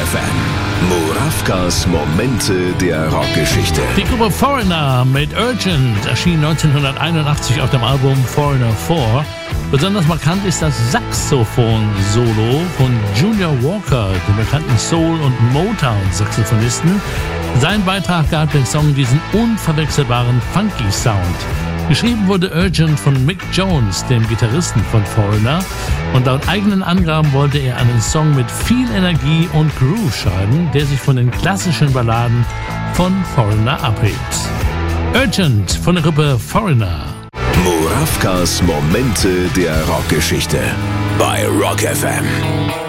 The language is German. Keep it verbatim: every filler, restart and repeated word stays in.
F M. Murawkas Momente der Rockgeschichte. Die Gruppe Foreigner mit Urgent erschien neunzehnhunderteinundachtzig auf dem Album Foreigner vier. Besonders markant ist das Saxophon-Solo von Junior Walker, dem bekannten Soul- und Motown-Saxophonisten. Sein Beitrag gab dem Song diesen unverwechselbaren Funky-Sound. Geschrieben wurde Urgent von Mick Jones, dem Gitarristen von Foreigner, und laut eigenen Angaben wollte er einen Song mit viel Energie und Groove schreiben, der sich von den klassischen Balladen von Foreigner abhebt. Urgent von der Gruppe Foreigner. Murawkas Momente der Rockgeschichte bei Rock F M.